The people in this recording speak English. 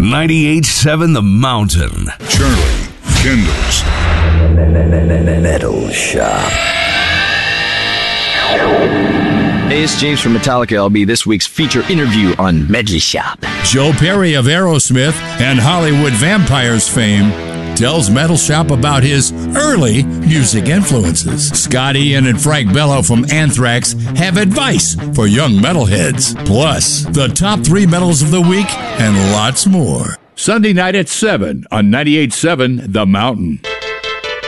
98.7 The Mountain. Charlie Kendall's Metal Shop. Hey, it's James from Metallica. I'll be this week's feature interview on Metal Shop. Joe Perry of Aerosmith and Hollywood Vampires fame tells Metal Shop about his early music influences. Scott Ian and Frank Bello from Anthrax have advice for young metalheads. Plus, the top 3 metals of the week and lots more. Sunday night at 7 on 98.7 The Mountain.